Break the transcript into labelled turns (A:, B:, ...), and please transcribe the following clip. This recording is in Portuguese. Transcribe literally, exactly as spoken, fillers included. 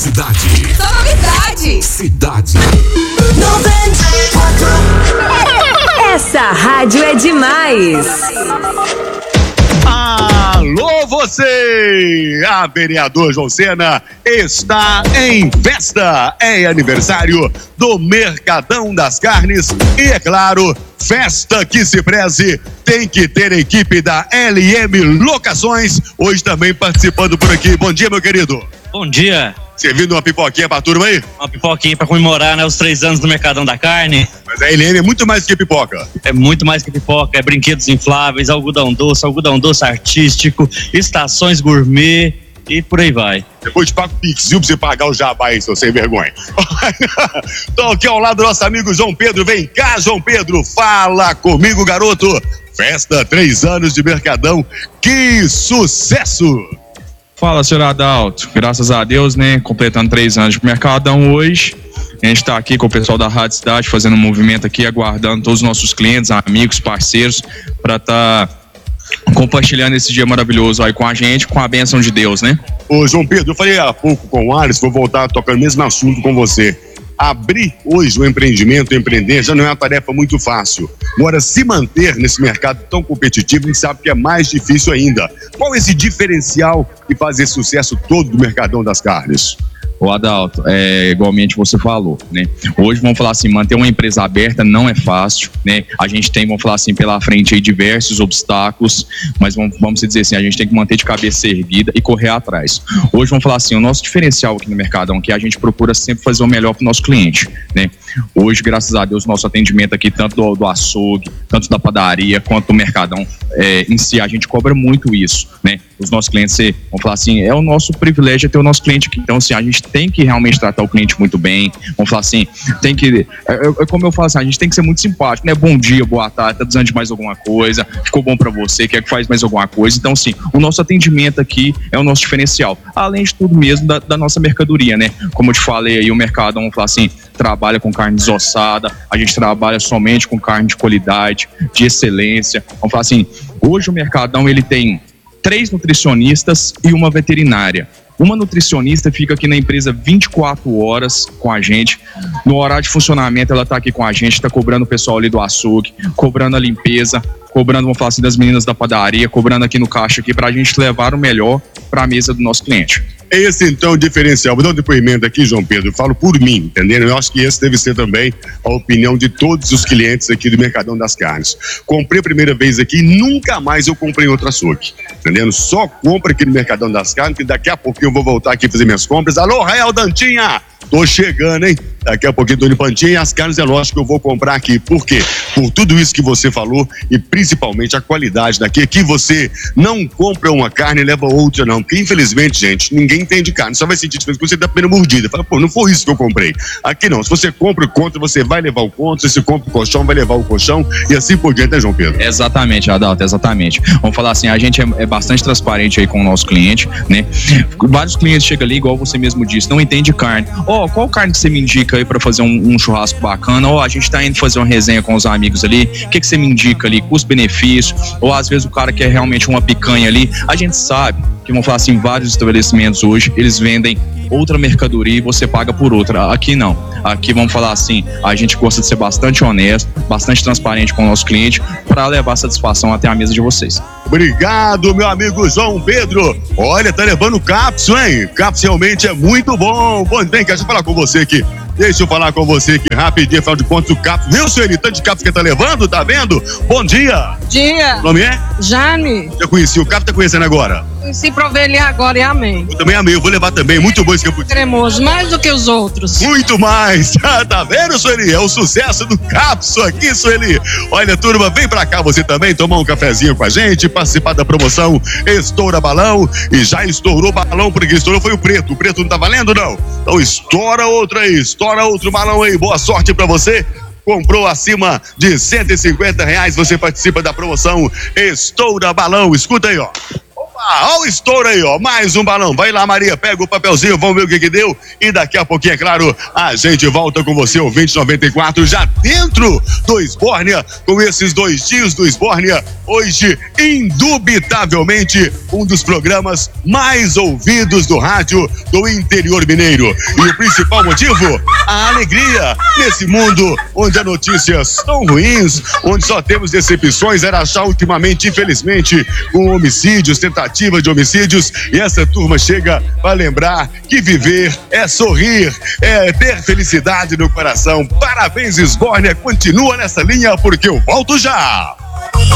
A: Cidade.
B: Só novidade.
A: Cidade.
B: noventa e quatro.
C: Essa rádio é demais.
D: Alô você! A vereador João Sena está em festa. É aniversário do Mercadão das Carnes e, é claro, festa que se preze tem que ter a equipe da L M Locações. Hoje também participando por aqui. Bom dia, meu querido.
E: Bom dia.
D: Servindo uma pipoquinha pra turma aí?
E: Uma pipoquinha pra comemorar, né, os três anos do Mercadão da Carne.
D: Mas a L M é muito mais que pipoca.
E: É muito mais que pipoca, é brinquedos infláveis, algodão doce, algodão doce artístico, estações gourmet e por aí vai.
D: Depois te pago o pixinho pra você pagar o jabá aí, seu sem vergonha. Tô aqui ao lado do nosso amigo João Pedro. Vem cá, João Pedro, fala comigo, garoto. Festa, três anos de Mercadão, que sucesso!
F: Fala, senhor Adalto, graças a Deus, né, completando três anos de Mercadão hoje. A gente está aqui com o pessoal da Rádio Cidade fazendo um movimento aqui, aguardando todos os nossos clientes, amigos, parceiros, para estar tá compartilhando esse dia maravilhoso aí com a gente, com a bênção de Deus, né?
D: Ô, João Pedro, eu falei há pouco com o Ares, vou voltar tocando o mesmo assunto com você. Abrir hoje o empreendimento, empreender, já não é uma tarefa muito fácil. Agora, se manter nesse mercado tão competitivo, a gente sabe que é mais difícil ainda. Qual é esse diferencial que faz esse sucesso todo do Mercadão das Carnes?
F: O Adalto, é, igualmente você falou, né? Hoje, vamos falar assim, manter uma empresa aberta não é fácil, né? A gente tem, vamos falar assim, pela frente aí diversos obstáculos, mas vamos, vamos dizer assim, a gente tem que manter de cabeça erguida e correr atrás. Hoje, vamos falar assim, o nosso diferencial aqui no Mercadão, que a gente procura sempre fazer o melhor para o nosso cliente, né? Hoje, graças a Deus, nosso atendimento aqui, tanto do, do açougue, tanto da padaria, quanto do Mercadão é, em si, a gente cobra muito isso, né? Os nossos clientes, vamos falar assim, é o nosso privilégio ter o nosso cliente aqui. Então, assim, a gente tem que realmente tratar o cliente muito bem. Vamos falar assim, tem que, é, é, como eu falo assim, a gente tem que ser muito simpático, né? Bom dia, boa tarde, tá precisando de mais alguma coisa, ficou bom pra você, quer que faz mais alguma coisa. Então, assim, o nosso atendimento aqui é o nosso diferencial. Além de tudo mesmo da, da nossa mercadoria, né? Como eu te falei aí, o mercado, vamos falar assim, trabalha com carne desossada, a gente trabalha somente com carne de qualidade, de excelência. Vamos falar assim, hoje o Mercadão, ele tem três nutricionistas e uma veterinária. Uma nutricionista fica aqui na empresa vinte e quatro horas com a gente. No horário de funcionamento, ela está aqui com a gente, está cobrando o pessoal ali do açougue, cobrando a limpeza, cobrando, vamos falar assim, das meninas da padaria, cobrando aqui no caixa aqui para a gente levar o melhor para a mesa do nosso cliente.
D: Esse, então, é o diferencial. Vou dar um depoimento aqui, João Pedro. Eu falo por mim, entendeu? Eu acho que esse deve ser também a opinião de todos os clientes aqui do Mercadão das Carnes. Comprei a primeira vez aqui e nunca mais eu comprei em outro açougue, entendeu? Só compra aqui no Mercadão das Carnes, que daqui a pouquinho eu vou voltar aqui fazer minhas compras. Alô, Rael Dantinha! Tô chegando, hein? Daqui a pouquinho tô indo pantinha e as carnes é lógico que eu vou comprar aqui. Por quê? Por tudo isso que você falou e principalmente a qualidade daqui. Aqui você não compra uma carne e leva outra não. Porque infelizmente, gente, ninguém entende carne. Só vai sentir diferença quando você dá a primeira mordida. Fala, pô, não foi isso que eu comprei. Aqui não. Se você compra o contra, você vai levar o contra. Se você compra o colchão, vai levar o colchão. E assim por diante, né, João Pedro?
F: Exatamente, Adalto, exatamente. Vamos falar assim, a gente é, é bastante transparente aí com o nosso cliente, né? Vários clientes chegam ali, igual você mesmo disse, não entende carne. Ó, oh, qual carne que você me indica aí pra fazer um, um churrasco bacana? Ó, oh, a gente tá indo fazer uma resenha com os amigos ali, o que que você me indica ali? Custo-benefício? Ou às vezes o cara quer realmente uma picanha ali. A gente sabe que, vamos falar assim, vários estabelecimentos hoje, eles vendem outra mercadoria e você paga por outra. Aqui não. Aqui, vamos falar assim, a gente gosta de ser bastante honesto, bastante transparente com o nosso cliente para levar satisfação até a mesa de vocês.
D: Obrigado, meu amigo João Pedro. Olha, tá levando cápsula, hein? Cápsula realmente é muito bom. Bom, vem cá, deixa eu falar com você aqui. Deixa eu falar com você aqui rapidinho, afinal de contas, o cápsula. Viu, Sueli? Tanto de cápsula que tá levando, tá vendo? Bom dia.
G: Dia.
D: O nome é?
G: Jane.
D: Já conheci o cápsula, tá conhecendo agora?
G: Se provei ele agora e amei.
D: Eu também amei, eu vou levar também. Muito bom esse cappuccino.
G: Cremoso, mais do que os outros.
D: Muito mais. Tá vendo, Sueli? É o sucesso do cápsula aqui, Sueli. Olha, turma, vem pra cá você também tomar um cafezinho com a gente, participar da promoção Estoura Balão. E já estourou balão, porque estourou foi o preto. O preto não tá valendo, não? Então estoura outro aí, estoura outro balão aí. Boa sorte pra você. Comprou acima de cento e cinquenta reais, você participa da promoção Estoura Balão. Escuta aí, ó. Olha o estouro aí, ó. Mais um balão. Vai lá, Maria, pega o papelzinho, vamos ver o que que deu. E daqui a pouquinho, é claro, a gente volta com você, ouvinte noventa e quatro, já dentro do Esbórnia, com esses dois dias do Esbórnia. Hoje, indubitavelmente, um dos programas mais ouvidos do rádio do interior mineiro. E o principal motivo? A alegria nesse mundo onde as notícias são ruins, onde só temos decepções. Era achar ultimamente, infelizmente, com homicídios, tentativas de homicídios, e essa turma chega para lembrar que viver é sorrir, é ter felicidade no coração. Parabéns, Esbórnia, continua nessa linha porque eu volto já.